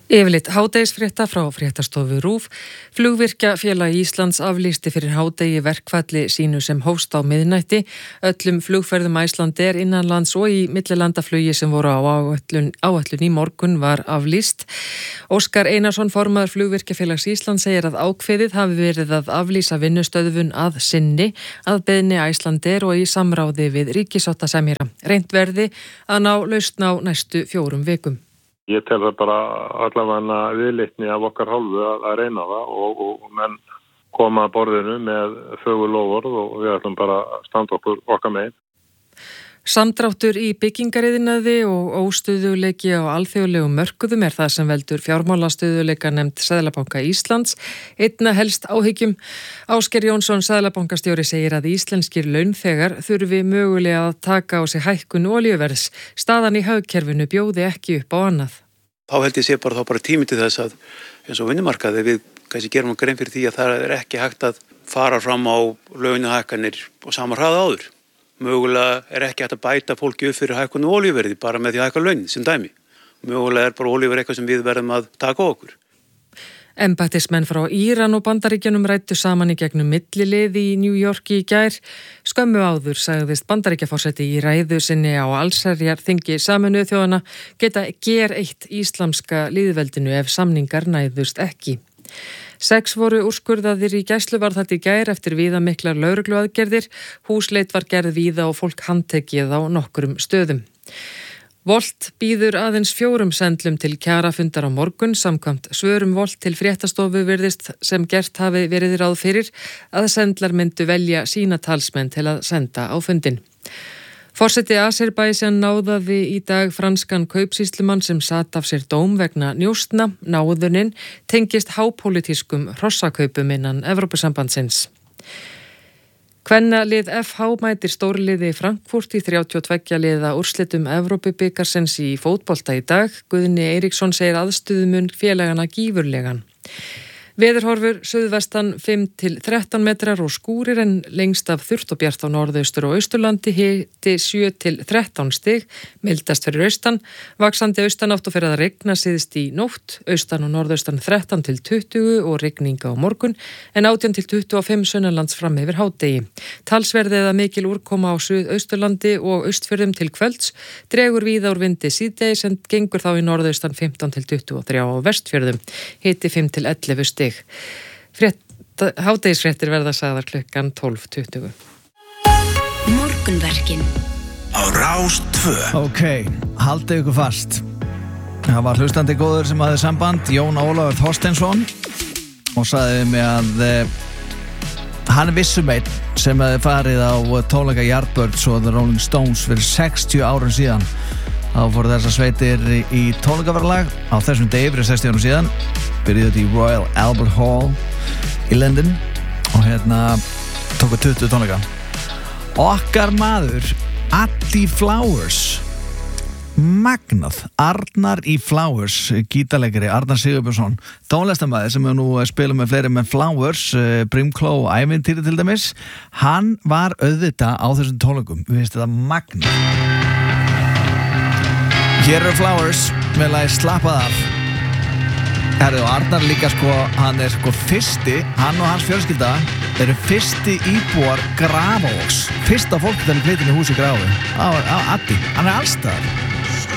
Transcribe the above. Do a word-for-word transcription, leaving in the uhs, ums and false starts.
Yfirleitt hádegisfrétta frá fréttastofu RÚV. Flugvirkjafélag Íslands aflýsti fyrir hádegi verkfalli sínu sem hófst á miðnætti. Öllum flugferðum Icelandair innanlands og í millilandaflugi sem voru á áætlun, áætlun í morgun var aflýst. Óskar Einarsson, formaður Flugvirkjafélags Íslands, segir að ákveðið hafi verið að aflýsa vinnustöðvun að sinni að beiðni Icelandair og í samráði við ríkissáttasemjara. Reynt verði að ná lausn á næstu fjórum vikum. Ég tel það bara allavega viðleitni af okkar hálfu að, að reyna það og, og menn koma að borðinu með fögur loforð og við ætlum bara að standa okkur okkar megin. Samdráttur í byggingariðnaði og óstöðuleiki á alþjóðlegum mörkuðum er það sem veldur fjármálastöðuleika nefnd Seðlabanka Íslands. Einna helst áhyggjum. Ásgeir Jónsson, seðlabankastjóri, segir að íslenskir launþegar þurfi mögulega að taka á sig hækkun olíuverðs. Staðan í hagkerfinu bjóði ekki upp á annað. Þá held ég sé bara þá bara tími til þess að eins og vinnumarkaði við kannski gerum grein fyrir því að það er ekki hægt að fara fram á launahækkanir og sama hraða áður. Mögulega er ekki hægt að bæta fólki upp fyrir hækkun og olíuverði bara með því að hækka launin sem dæmi. Mögulega er bara olíuverð eitthvað sem við verðum að taka okkur. Embættismenn frá Íran og Bandaríkjunum ræddu saman í gegnum millilið í New York í gær. Skömmu áður sagðist Bandaríkjaforseti í ræðu sinni á allsherjarþingi Sameinuðu þjóðanna geta gereitt íslamska lýðveldinu ef samningar næðust ekki. Sex voru úrskurðaðir í gæsluvarðhald í gær eftir viðamiklar lögregluaðgerðir. Húsleit var gerð víða og fólk handtekið á nokkrum stöðum. Volt býður aðeins fjórum sendlum til kjarafundar á morgun. Samkvæmt svörum Volt til fréttastofu virðist sem gert hafi verið ráð fyrir að sendlar myndu velja sína talsmenn til að senda á fundin. Forseti Azerbaijan náðaði í dag franskan kaupsýslumann sem sat af sér dóm vegna njóstna. Náðunin tengist hápólitískum hrossakaupum innan Evrópusambandsins. Kvennalið F H mætir stórliði Frankfurt í þrjátíu og tveggja liða úrslitum Evrópubikarsins í fótbolta í dag. Guðni Eiríksson segir aðstöðumun félagana gífurlegan. Veðurhorfur suðvestan fimm til þrettán metrar og skúrir en lengst af þurrt og bjart á norðaustur og austurlandi, hiti sjö til þrettán stig, mildast fyrir austan, vaxandi austanátt og fyrir að regna síðst í nótt, austan og norðaustan þrettán til tuttugu og regninga á morgun, en átján til tuttugu og fimm sunnanlands fram yfir hádegi. Talsverðið að mikil úrkoma á suðausturlandi og austfjörðum til kvölds, dregur víða úr vindi síðdegis en gengur þá í norðaustan fimmtán til tuttugu og þrjú á vestfjörðum, hiti fimm til ellefu stig. Hádegisfréttir verða sagðar klukkan tólf tuttugu. Morgunverkin á Rás tvö. Ok, haldið ykkur fast. Það var hlustandi góður sem hafði samband, Jón Ólafur Þorsteinsson, og sagði mig að eh, hann er vissum einn sem hefði farið á tónleika Yardbirds og The Rolling Stones fyrir sextíu árum síðan. Þá fóru þessar sveitir í tónleikaverðlag á þessum degi fyrir sextíu árum síðan. Byrjuði í Royal Albert Hall í London og hérna tóku tuttugu tónleika. Okkar maður Addi Flowers, magnað, Arnar í Flowers, gítarleikari Arnar Sigurbjörnsson, tónlistarmaður sem er nú að spila með fleiri með Flowers, Brimkló og Ævintýri til dæmis. Hann var auðvitað á þessum tónleikum. Við veist þetta magnað. Hér eru Flowers með lagi Slappað af. Herðu, og Arnar líka sko, hann er sko fyrsti, hann og hans fjölskylda eru fyrsti íbúar Grafavogs. Fyrsta fólk þannig flytinn í húsi Grafavík. Á, á Addi, hann er allstaðar.